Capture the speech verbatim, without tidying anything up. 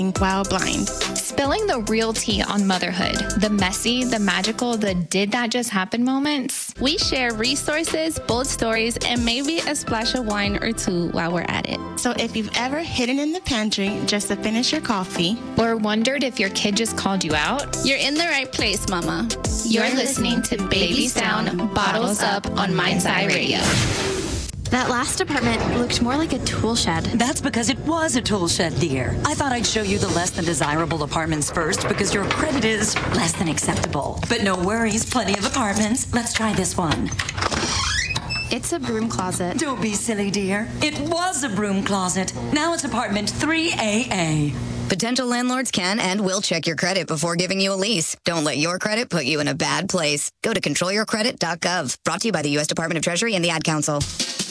while blind. Spilling the real tea on motherhood, the messy, the magical, the did that just happen moments. We share resources, bold stories, and maybe a splash of wine or two while we're at it. So if you've ever hidden in the pantry just to finish your coffee, or wondered if your kid just called you out, you're in the right place, Mama. You're, you're listening to Babies Down, Bottles Up on Mind's Eye Radio. That last apartment looked more like a tool shed. That's because it was a tool shed, dear. I thought I'd show you the less than desirable apartments first because your credit is less than acceptable. But no worries, plenty of apartments. Let's try this one. It's a broom closet. Don't be silly, dear. It was a broom closet. Now it's apartment three A A. Potential landlords can and will check your credit before giving you a lease. Don't let your credit put you in a bad place. Go to control your credit dot gov. Brought to you by the U S Department of Treasury and the Ad Council.